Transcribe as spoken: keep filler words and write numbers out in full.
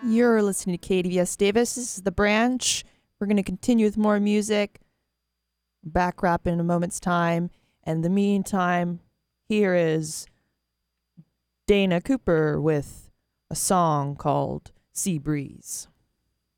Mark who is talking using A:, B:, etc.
A: You're listening to K D V S Davis. This is The Branch. We're going to continue with more music. Back wrap in a moment's time. And in the meantime, here is Dana Cooper with a song called Sea Breeze.